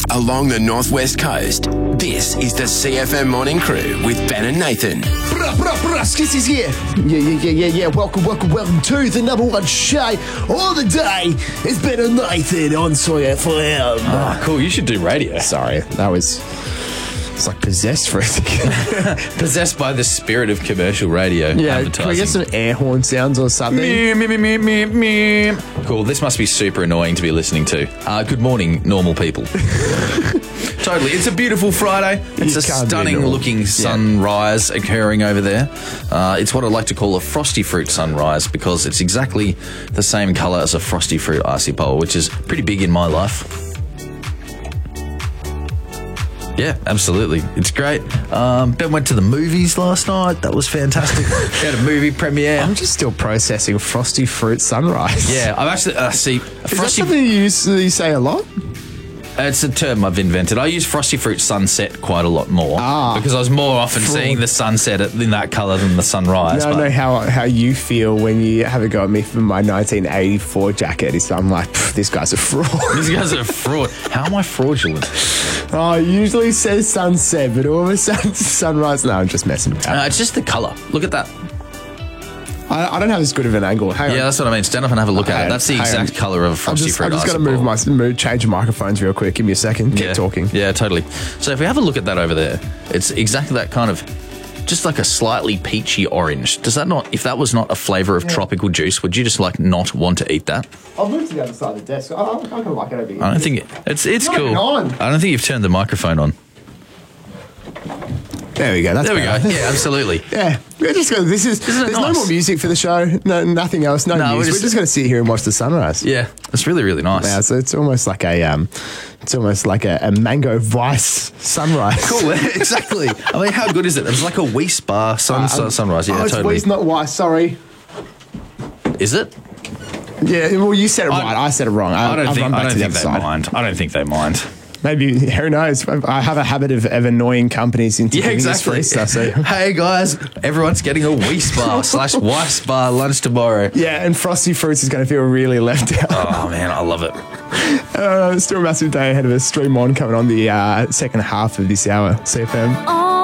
along the northwest coast. This is the CFM Morning Crew with Ben and Nathan. Skizzy's here. Yeah. Welcome to the number one show of the day. It's Ben and Nathan on Soy FM. Oh, cool. You should do radio. Sorry, it's like possessed for a second. Possessed by the spirit of commercial radio advertising. Can we get some air horn sounds or something? Me. Cool. This must be super annoying to be listening to. Good morning, normal people. Totally. It's a beautiful Friday. It's a stunning looking sunrise occurring over there. It's what I like to call a frosty fruit sunrise because it's exactly the same colour as a frosty fruit icy pole, which is pretty big in my life. Yeah, absolutely. It's great. Ben went to the movies last night. That was fantastic. We had a movie premiere. I'm just still processing frosty fruit sunrise. Yeah, I've actually Is that something you say a lot? It's a term I've invented. I use frosty fruit sunset quite a lot more because I was more often seeing the sunset in that colour than the sunrise. I know how you feel when you have a go at me for my 1984 jacket. I'm like, this guy's a fraud. This guy's a fraud. How am I fraudulent? Oh, it usually says sunset, but all of a sudden sunrise. No, I'm just messing about. It's just the colour. Look at that. I don't have as good of an angle. Hang on. Yeah, that's what I mean. Stand up and have a look at it. That's the exact colour of frosty fruit. I'm just going to change the microphones real quick. Give me a second. Keep talking. Yeah, totally. So if we have a look at that over there, it's exactly that kind of, just like a slightly peachy orange. Does that not, if that was not a flavour of tropical juice, would you just like not want to eat that? I'll move to the other side of the desk. I kind of like it over here. I don't think it's cool. I don't think you've turned the microphone on. There we go. There we go. Yeah, absolutely. Yeah. We're just going. There's no more music for the show. No, nothing else. No news. We're just going to sit here and watch the sunrise. Yeah, it's really, really nice. Yeah, so it's almost like a mango vice sunrise. Cool. Exactly. I mean, how good is it? It's like a Weiss bar sunrise. Yeah, it's totally. Weiss, not Weiss. Sorry. Is it? Yeah. Well, you said it right. I said it wrong. I don't think they mind. Maybe, who knows? I have a habit of annoying companies into giving us free stuff. So. Hey guys, everyone's getting a Weiss bar / Weiss bar lunch tomorrow. Yeah, and Frosty Fruits is going to feel really left out. Oh man, I love it. Still a massive day ahead of us. Stream On coming on the second half of this hour. CFM.